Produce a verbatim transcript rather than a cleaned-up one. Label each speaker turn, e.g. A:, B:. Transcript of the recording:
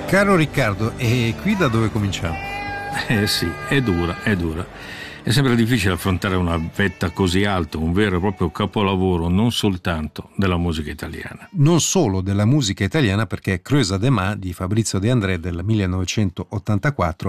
A: Caro Riccardo, e qui da dove cominciamo?
B: Eh sì, è dura, è dura. È sempre difficile affrontare una vetta così alta, un vero e proprio capolavoro non soltanto della musica italiana.
A: Non solo della musica italiana, perché Creusa de Ma di Fabrizio De André del millenovecentottantaquattro